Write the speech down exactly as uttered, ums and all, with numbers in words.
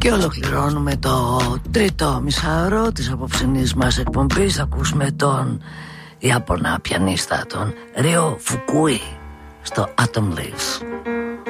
Και ολοκληρώνουμε το τρίτο μισάωρο της απόψινής μας εκπομπής. Θα ακούσουμε τον Ιάπωνα πιανίστα, τον Ρίο Φουκούι, στο Autumn Leaves.